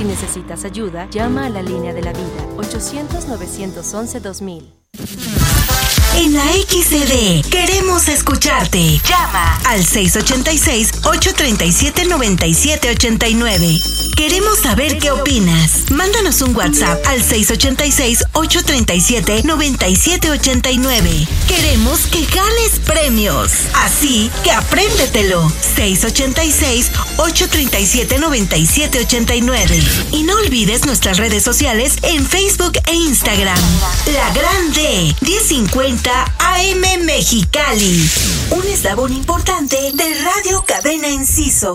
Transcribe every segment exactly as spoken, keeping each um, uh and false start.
Si necesitas ayuda, llama a la línea de la vida, ochocientos, novecientos once, dos mil. En la X C D queremos escucharte. Llama al seis ocho seis, ocho tres siete, nueve siete ocho nueve. Queremos saber qué opinas. Mándanos un WhatsApp al seis ocho seis, ocho tres siete, nueve siete ocho nueve. Queremos que ganes premios. Así que apréndetelo. seis ocho seis, ocho tres siete, nueve siete ocho nueve. Y no olvides nuestras redes sociales en Facebook e Instagram. La Grande, diez cincuenta A M Mexicali. Un eslabón importante de Radio Cadena Enciso.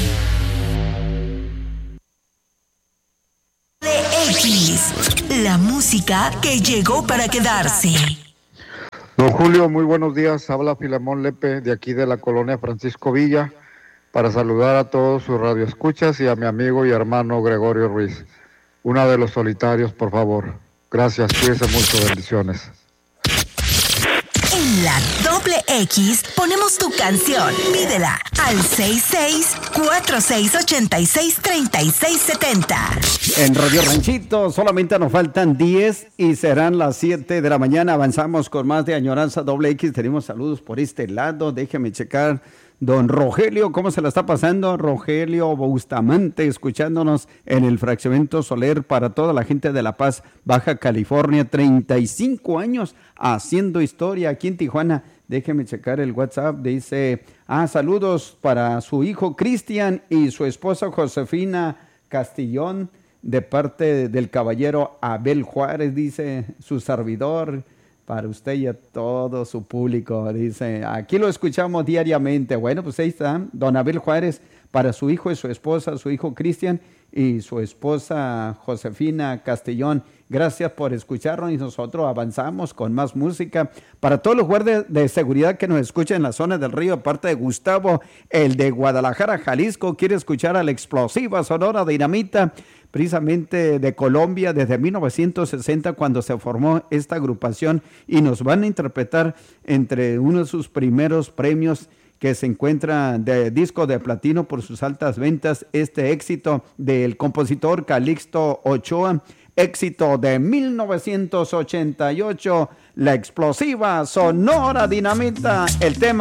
X, la música que llegó para quedarse. Don Julio, muy buenos días. Habla Filemón Lepe de aquí de la colonia Francisco Villa para saludar a todos sus radioescuchas y a mi amigo y hermano Gregorio Ruiz. Una de los solitarios, por favor. Gracias, cuídense mucho, bendiciones. En la doble X ponemos tu canción. Pídela al seis seis, cuatro seis ocho seis, tres seis siete cero. En Radio Ranchito solamente nos faltan diez y serán las siete de la mañana. Avanzamos con más de Añoranza doble X. Tenemos saludos por este lado. Déjeme checar. Don Rogelio, ¿cómo se la está pasando? Rogelio Bustamante, escuchándonos en el fraccionamiento Soler para toda la gente de La Paz, Baja California, treinta y cinco años haciendo historia aquí en Tijuana. Déjeme checar el WhatsApp, dice, ah, saludos para su hijo Cristian y su esposa Josefina Castillón, de parte del caballero Abel Juárez, dice su servidor. Para usted y a todo su público, dice, aquí lo escuchamos diariamente. Bueno, pues ahí está, don Abel Juárez, para su hijo y su esposa, su hijo Cristian y su esposa Josefina Castellón. Gracias por escucharnos y nosotros avanzamos con más música. Para todos los guardias de seguridad que nos escuchan en la zona del río, aparte de Gustavo, el de Guadalajara, Jalisco, quiere escuchar a la explosiva Sonora Dinamita, precisamente de Colombia, desde mil novecientos sesenta, cuando se formó esta agrupación, y nos van a interpretar entre uno de sus primeros premios que se encuentra de disco de platino por sus altas ventas, este éxito del compositor Calixto Ochoa, éxito de mil novecientos ochenta y ocho, la explosiva Sonora Dinamita, el tema